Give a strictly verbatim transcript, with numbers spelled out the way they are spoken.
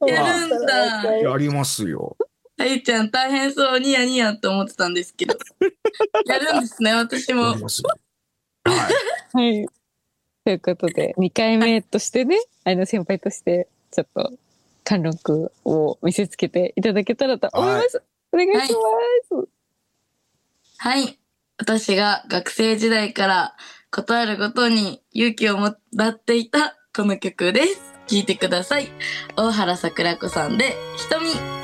やるんだ。 やりますよ。 あゆちゃん大変そう、ニヤニヤって思ってたんですけど。やるんですね、私も。 やりますよ。はい。 はい。ということで、にかいめとしてね、あの先輩として、ちょっと、貫禄を見せつけていただけたらと思います。はい、お願いします。 はい。私が学生時代からことあるごとに勇気をもらっていたこの曲です。聴いてください。大原桜子さんで、瞳。